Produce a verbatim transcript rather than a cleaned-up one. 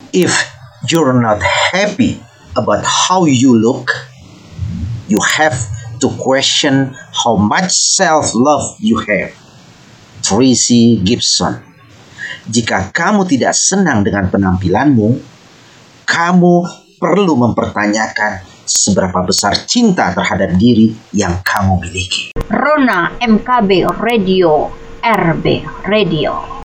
If you're not happy about how you look, you have to question how much self-love you have. Tracy Gibson. Jika kamu tidak senang dengan penampilanmu, kamu perlu mempertanyakan seberapa besar cinta terhadap diri yang kamu miliki. Rona M K B Radio, R B Radio.